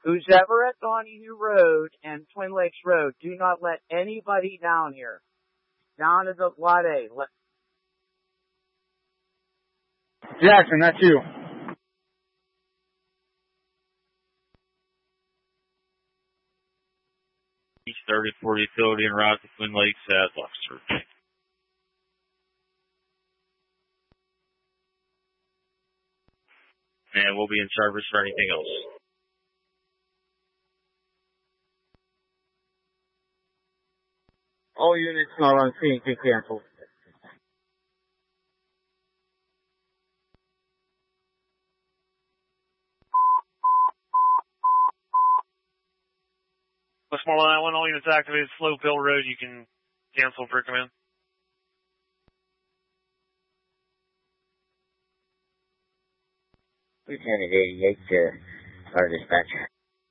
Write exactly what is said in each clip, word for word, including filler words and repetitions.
Who's ever at Donahue Road and Twin Lakes Road, do not let anybody down here. Down to the lot A. Let Jackson, that's you. Each thirty for utility en route to Twin Lakes at Luxor. And we'll be in service for anything else. All units not on scene can cancel. Westmoreland Island, all units activated. Slope Hill Road, you can cancel for command. Lieutenant eighty-eight to our dispatcher.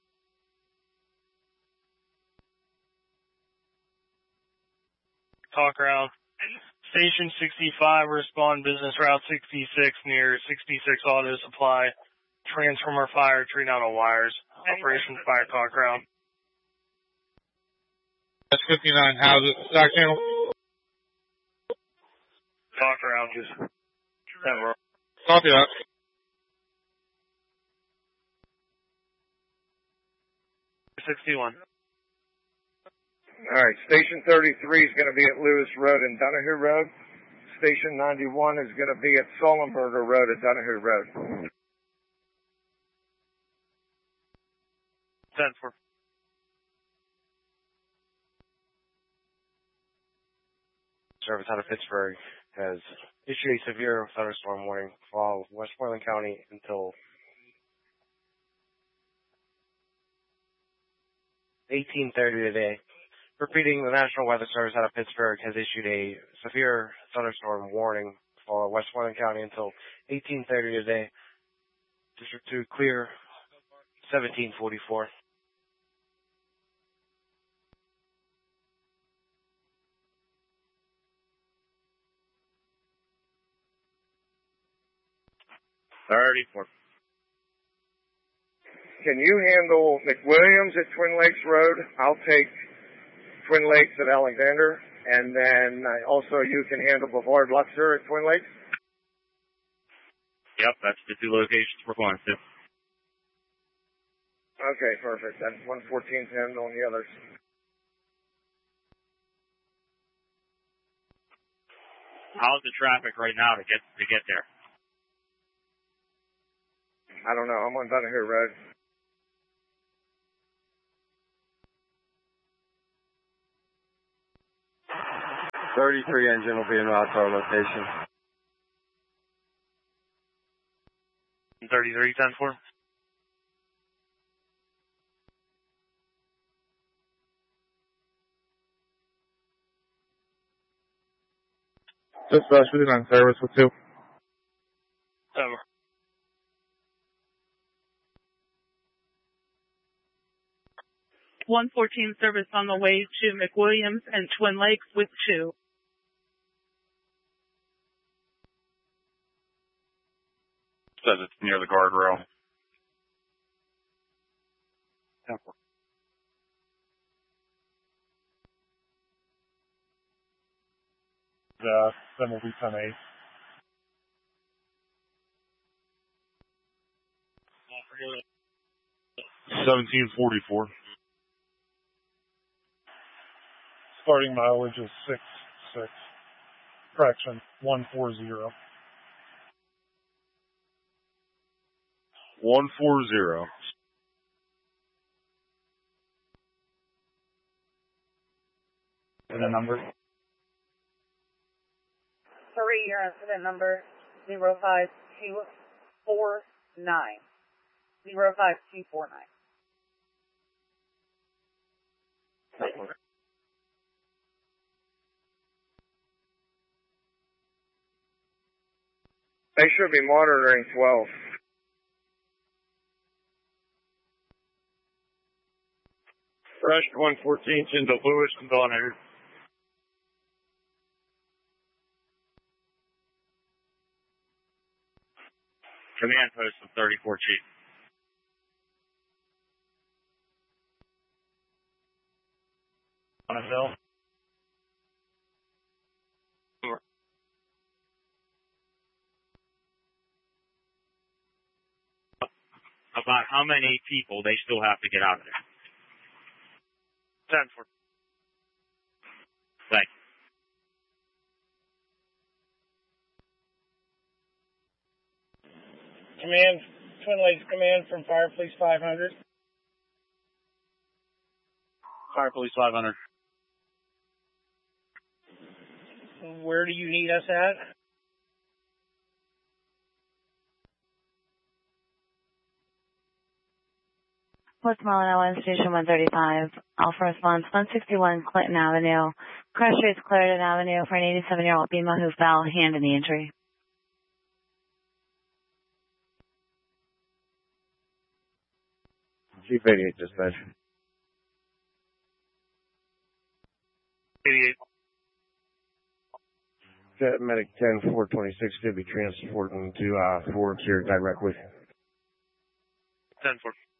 Talk route. Station sixty-five, respond business route sixty-six near sixty-six auto supply. Transformer fire, tree down on wires. Operation fire talk route. That's fifty-nine houses. Stock channel. Talk route, just. Copy that. sixty-one. All right, Station thirty-three is going to be at Lewis Road and Donahue Road. Station ninety-one is going to be at Sullenberger Road at Donahue Road. ten four. Service out of Pittsburgh has issued a severe thunderstorm warning for all of Westmoreland County until eighteen thirty today. Repeating, the National Weather Service out of Pittsburgh has issued a severe thunderstorm warning for Westmoreland County until eighteen thirty today. District two clear, seventeen forty-four. thirty-four. Can you handle McWilliams at Twin Lakes Road? I'll take Twin Lakes at Alexander, and then uh, also you can handle Boulevard Luxor at Twin Lakes? Yep, that's the two locations we're going to. Okay, perfect. Then one fourteen's handling the others. How's the traffic right now to get to get there? I don't know. I'm on Donahue Road. thirty-three engine will be in route to our location. thirty-three, ten four. Dispatch, we've been on service with two. Over. one fourteen service on the way to McWilliams and Twin Lakes with two. Says it's near the guardrail. Uh, then will be ten eight. seventeen forty-four. Starting mileage is six six. Correction, one four zero. one four zero. And the number? Three, your incident number, zero five two four nine. Zero five two four nine. They should be monitoring twelve. Fresh one fourteenth into Lewis and Donahue. Command post of thirty-four Chief. about how many people they still have to get out of there. ten four. Thanks. Command, Twin Lakes Command from Fire Police five hundred. Fire Police five hundred. Where do you need us at? Westmoreland Island Station one thirty-five. Alpha response one sixty-one Clinton Avenue. Crash rates Clarendon Avenue for an eighty-seven-year-old female who fell, hand in the injury. Chief eighty-eight dispatch. eighty-eight. Jet Medic ten four twenty-six to be transporting to uh, Forbes here directly. ten four.